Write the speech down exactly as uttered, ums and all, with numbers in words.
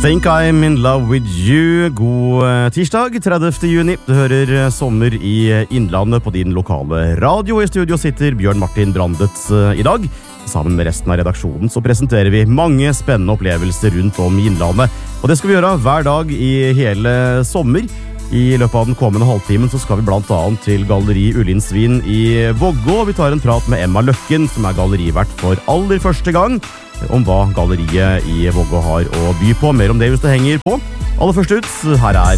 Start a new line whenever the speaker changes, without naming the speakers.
Think I'm in love with you. God tirsdag, tredivte juni. Du hører Sommer i Innlandet på din lokale radio. I studio sitter Bjørn Martin Brandet i dag. Sammen med resten av redaksjonen så presenterer vi mange spennende opplevelser rundt om i Innlandet. Og det skal vi gjøre hver dag i hele sommer. I løpet av den kommende halvtimen så skal vi blant annet til Galleri Ullindsvin i Vågå. Vi tar en prat med Emma Løkken, som er gallerivert for aller første gang, om hva galleriet i Vågå har å by på. Mer om det hvis du henger på. Aller først ut, her er